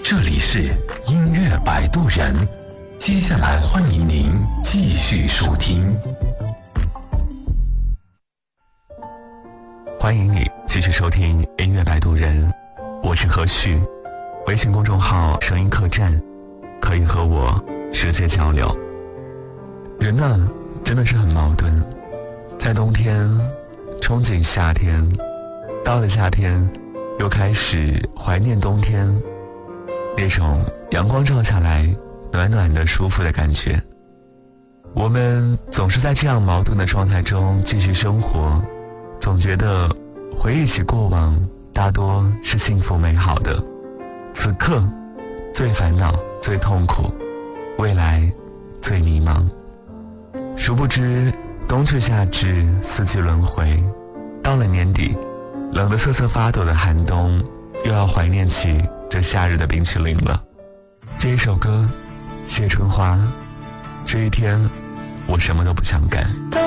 这里是音乐摆渡人，接下来欢迎您继续收听。 欢迎你继续收听音乐摆渡人，我是何旭，微信公众号声音客栈，可以和我直接交流。人呢，真的是很矛盾，在冬天憧憬夏天，到了夏天又开始怀念冬天，那种阳光照下来暖暖的舒服的感觉。我们总是在这样矛盾的状态中继续生活，总觉得回忆起过往大多是幸福美好的，此刻最烦恼最痛苦，未来最迷茫。殊不知冬去夏至，四季轮回，到了年底，冷得瑟瑟发抖的寒冬又要怀念起这夏日的冰淇淋了。这一首歌《谢春花》，这一天我什么都不想干。